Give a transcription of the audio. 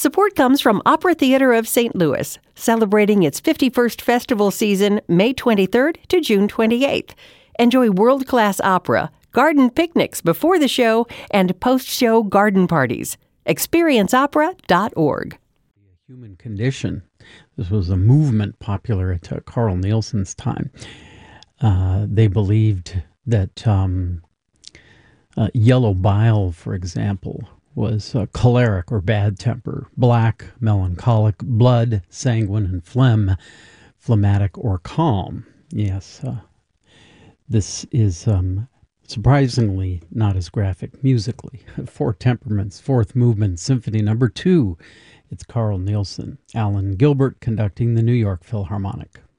Support comes from Opera Theater of St. Louis, celebrating its 51st festival season May 23rd to June 28th. Enjoy world-class opera, garden picnics before the show, and post-show garden parties. ExperienceOpera.org. Human Condition. This was a movement popular at Carl Nielsen's time. They believed that yellow bile, for example, was choleric or bad temper, black, melancholic, blood, sanguine, and phlegm, phlegmatic or calm. Yes, this is surprisingly not as graphic musically. Four Temperaments, Fourth Movement, Symphony No. 2. It's Carl Nielsen. Alan Gilbert conducting the New York Philharmonic.